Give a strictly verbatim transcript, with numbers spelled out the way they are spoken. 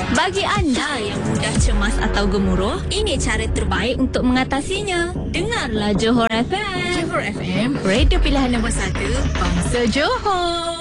Bagi anda yang mudah cemas atau gemuruh, ini cara terbaik untuk mengatasinya. Dengarlah Johor F M. Johor F M, radio pilihan nombor satu, bangsa Johor.